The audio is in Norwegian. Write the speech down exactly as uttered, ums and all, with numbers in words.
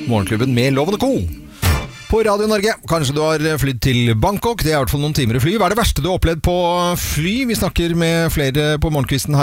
Morgenklubben med Loven og Co. På Radio Norge. Kanskje du har flydd til Bangkok. Det er i hvert fall noen timer i fly. Hva er det verste du har opplevd på fly? Vi snakker med flere på morgenkvisten her.